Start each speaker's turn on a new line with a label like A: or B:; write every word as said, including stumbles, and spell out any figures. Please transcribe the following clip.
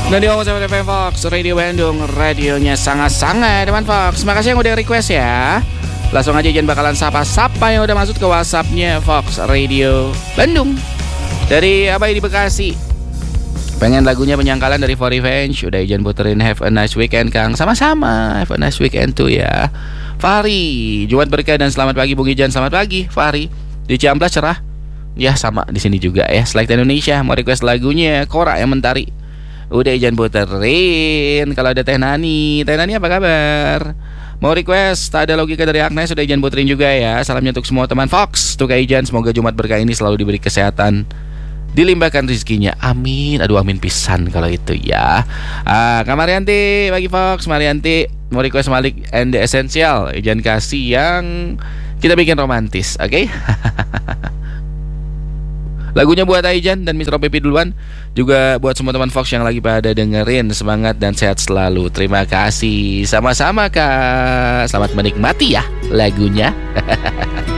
A: Radio F M Fox, Radio Bandung, radionya sangat-sangat teman Fox. Makasih yang udah request ya. Langsung aja Ijan bakalan sapa-sapa yang udah masuk ke WhatsAppnya Fox Radio Bandung. Dari Abai di Bekasi, pengen lagunya Penyangkalan dari For Revenge. Udah Ijan puterin Have a Nice Weekend Kang. Sama-sama, Have a Nice Weekend tuh ya. Fahri, Jumat berkah dan selamat pagi Bung Ijan. Selamat pagi Fahri. Di Ciamplas cerah. Ya sama di sini juga ya. Select Indonesia mau request lagunya Kora yang Mentari. Udah Ijan puterin. Kalau ada Teh Nani, Teh Nani apa kabar? Mau request Tak Ada Logika dari Agnes, sudah Ijan puterin juga ya. Salamnya untuk semua teman Fox. Tuh Kak Ijan, semoga Jumat berkah ini selalu diberi kesehatan, dilimpahkan rezekinya. Amin. Aduh amin pisan kalau itu ya. Ah, Kak Marianti bagi Fox. Marianti mau request Malik and the Essential. Ijan kasih yang kita bikin romantis, oke? Okay? Lagunya buat Aijan dan mister O P P duluan. Juga buat semua teman Fox yang lagi pada dengerin. Semangat dan sehat selalu. Terima kasih. Sama-sama Kak. Selamat menikmati ya lagunya.